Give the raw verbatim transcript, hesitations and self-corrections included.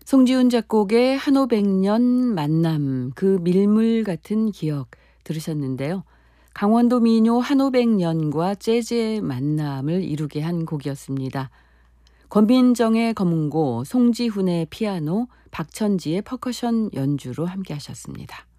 송지훈 작곡의 한오백 년 만남, 그 밀물 같은 기억 들으셨는데요. 강원도 민요 한오백 년과 재즈의 만남을 이루게 한 곡이었습니다. 권빈정의 검은고, 송지훈의 피아노, 박천지의 퍼커션 연주로 함께 하셨습니다.